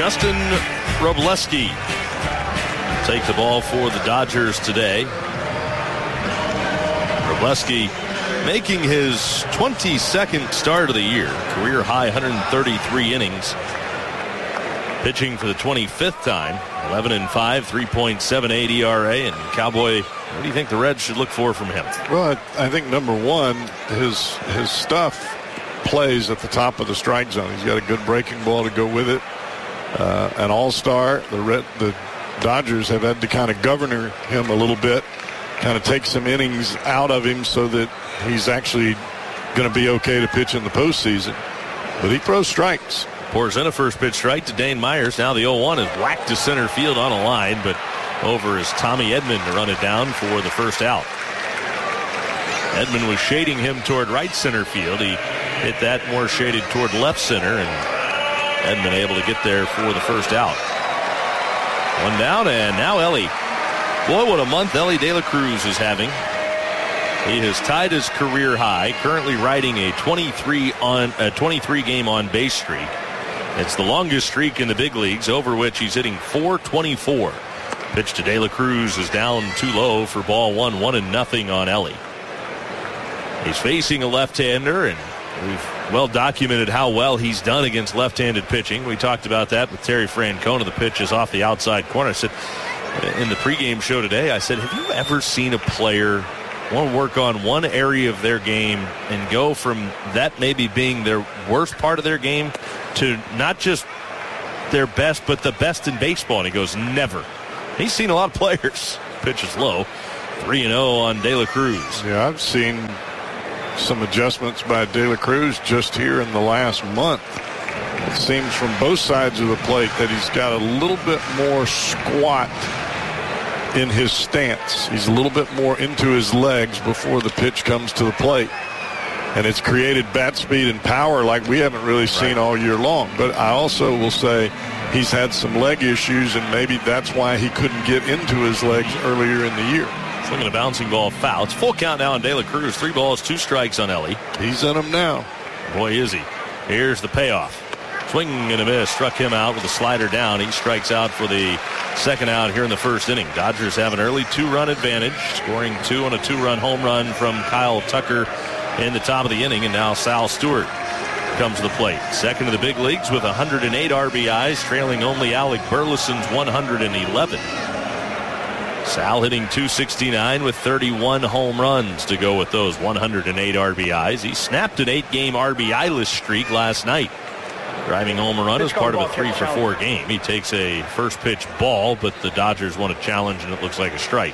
Justin Wrobleski take the ball for the Dodgers today. Wrobleski making his 22nd start of the year. Career high 133 innings. Pitching for the 25th time. 11-5, 3.78 ERA. And Cowboy, what do you think the Reds should look for from him? Well, I think number one, his stuff plays at the top of the strike zone. He's got a good breaking ball to go with it. An all-star. The Dodgers have had to kind of govern him a little bit, kind of take some innings out of him so that he's actually going to be okay to pitch in the postseason. But he throws strikes. Pours in a first pitch strike to Dane Myers. Now the 0-1 is whacked to center field on a line, but over is Tommy Edman to run it down for the first out. Edman was shading him toward right center field. He hit that more shaded toward left center, and Edman able to get there for the first out. One down, and now Elly. Boy, what a month Elly De La Cruz is having. He has tied his career high, currently riding a 23-game on-base streak. It's the longest streak in the big leagues, over which he's hitting .424. Pitch to De La Cruz is down too low for ball one, 1-0 on Elly. He's facing a left-hander, and we've well documented how well he's done against left-handed pitching. We talked about that with Terry Francona. The pitch is off the outside corner. I said in the pregame show today, I said, have you ever seen a player want to work on one area of their game and go from that maybe being their worst part of their game to not just their best, but the best in baseball? And he goes, never. He's seen a lot of players. Pitch is low. 3-0 on De La Cruz. Yeah, I've seen some adjustments by De La Cruz just here in the last month. It seems from both sides of the plate that he's got a little bit more squat in his stance. He's a little bit more into his legs before the pitch comes to the plate. And it's created bat speed and power like we haven't really seen all year long. But I also will say he's had some leg issues, and maybe that's why he couldn't get into his legs earlier in the year. Swinging a bouncing ball foul. It's full count now on De La Cruz. 3 balls, 2 strikes on Elly. He's in them now. Boy, is he. Here's the payoff. Swing and a miss. Struck him out with a slider down. He strikes out for the second out here in the first inning. Dodgers have an early 2-run advantage, scoring 2 on a 2-run home run from Kyle Tucker in the top of the inning. And now Sal Stewart comes to the plate. Second in the big leagues with 108 RBIs, trailing only Alec Burleson's 111. Sal hitting .269 with 31 home runs to go with those 108 RBIs. He snapped an 8-game RBI-less streak last night, driving home a run as part of a 3-for-4 game. He takes a first pitch ball, but the Dodgers want a challenge, and it looks like a strike.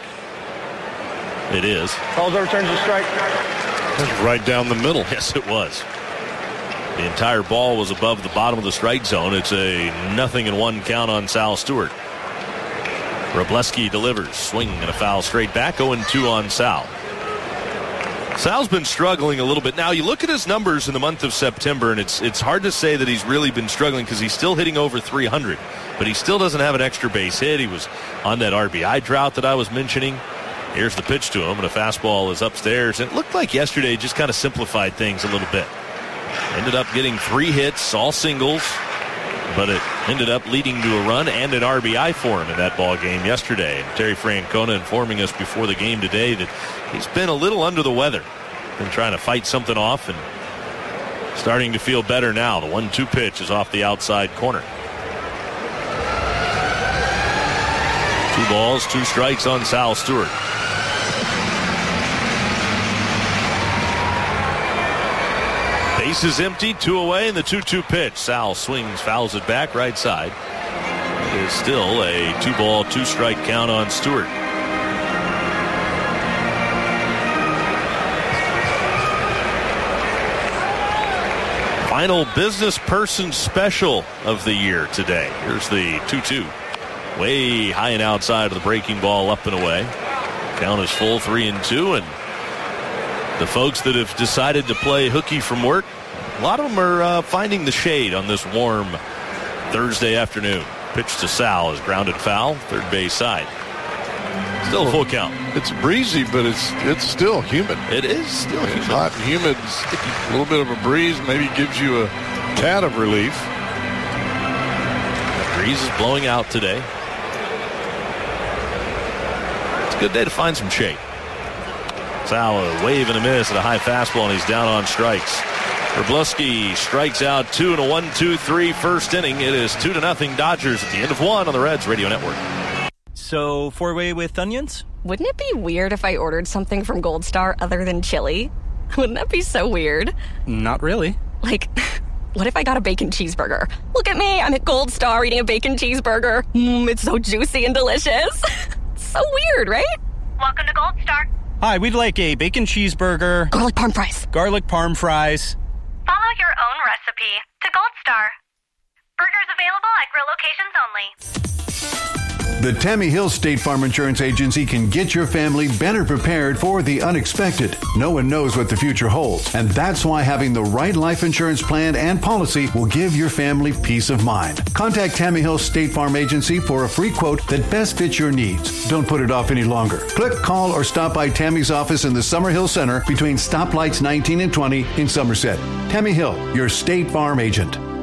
It is. Calls overturns the strike. Right down the middle. Yes, it was. The entire ball was above the bottom of the strike zone. It's a 0-1 count on Sal Stewart. Wrobleski delivers. Swing and a foul straight back. 0-2 on Sal. Sal's been struggling a little bit. Now, you look at his numbers in the month of September, and it's hard to say that he's really been struggling because he's still hitting over 300. But he still doesn't have an extra base hit. He was on that RBI drought that I was mentioning. Here's the pitch to him, and a fastball is upstairs. And it looked like yesterday just kind of simplified things a little bit. Ended up getting 3 hits, all singles. But it ended up leading to a run and an RBI for him in that ball game yesterday. And Terry Francona informing us before the game today that he's been a little under the weather. Been trying to fight something off and starting to feel better now. The 1-2 pitch is off the outside corner. 2 balls, 2 strikes on Sal Stewart. Base is empty, 2 away, and the 2-2 pitch. Sal swings, fouls it back right side. It is still a 2-ball, 2-strike count on Stewart. Final business person special of the year today. Here's the 2-2. Way high and outside of the breaking ball, up and away. Count is full, 3-2, and the folks that have decided to play hooky from work, a lot of them are finding the shade on this warm Thursday afternoon. Pitch to Sal is grounded foul, third base side. Still a full count. It's breezy, but it's still humid. It is still humid. It's hot and humid, sticky. A little bit of a breeze maybe gives you a tad of relief. breeze is blowing out today. It's a good day to find some shade. Sal, a wave and a miss at a high fastball, and he's down on strikes. Wroblewski strikes out 2 in a 1-2-3 first inning. It is 2-0 Dodgers at the end of 1 on the Reds Radio Network. So, 4-way with onions? Wouldn't it be weird if I ordered something from Gold Star other than chili? Wouldn't that be so weird? Not really. Like, what if I got a bacon cheeseburger? Look at me, I'm at Gold Star eating a bacon cheeseburger. It's so juicy and delicious. So weird, right? Welcome to Gold Star. Hi, we'd like a bacon cheeseburger. Garlic parm fries. Garlic parm fries. Follow your own recipe to Gold Star. Burgers available at grill locations only. The Tammy Hill State Farm Insurance Agency can get your family better prepared for the unexpected. No one knows what the future holds, and that's why having the right life insurance plan and policy will give your family peace of mind. Contact Tammy Hill State Farm Agency for a free quote that best fits your needs. Don't put it off any longer. Click, call, or stop by Tammy's office in the Summerhill Center between stoplights 19 and 20 in Somerset. Tammy Hill, your State Farm agent.